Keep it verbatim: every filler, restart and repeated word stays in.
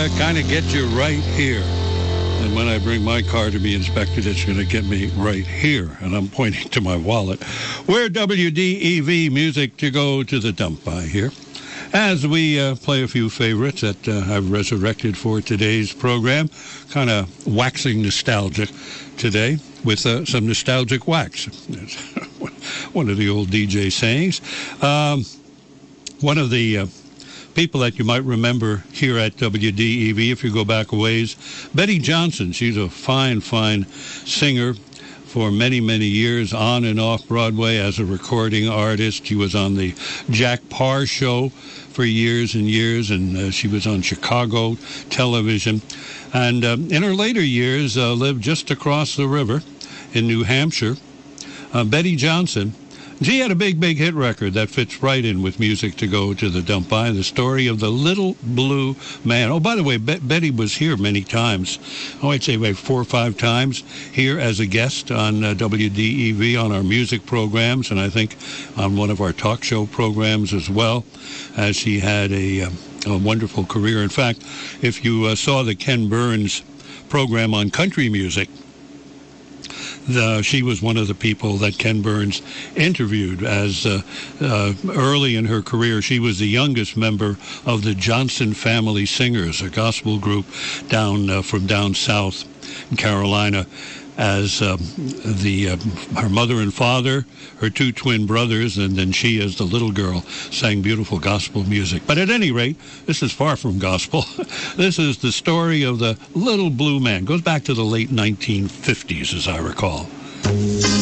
uh, kind of get you right here. And when I bring my car to be inspected, it's going to get me right here. And I'm pointing to my wallet. We're W D E V, music to go to the dump by here. As we uh, play a few favorites that uh, I've resurrected for today's program, kind of waxing nostalgic today with uh, some nostalgic wax. One of the old D J sayings. Um, one of the uh, people that you might remember here at W D E V, if you go back a ways, Betty Johnson. She's a fine, fine singer for many, many years, on and off Broadway as a recording artist. She was on the Jack Paar Show for years and years, and uh, she was on Chicago television. And um, in her later years, uh, lived just across the river in New Hampshire. Uh, Betty Johnson, she had a big, big hit record that fits right in with music to go to the dump by, the story of the Little Blue Man. Oh, by the way, Be- Betty was here many times. Oh, I'd say maybe four or five times here as a guest on uh, W D E V on our music programs, and I think on one of our talk show programs as well, as she had a, uh, a wonderful career. In fact, if you uh, saw the Ken Burns program on country music, The, she was one of the people that Ken Burns interviewed as uh, uh, early in her career. She was the youngest member of the Johnson Family Singers, a gospel group down uh, from down south in Carolina, as um, the uh, her mother and father, her two twin brothers, and then she as the little girl sang beautiful gospel music. But at any rate, this is far from gospel. This is the story of the Little Blue Man. Goes back to the late nineteen fifties, as I recall.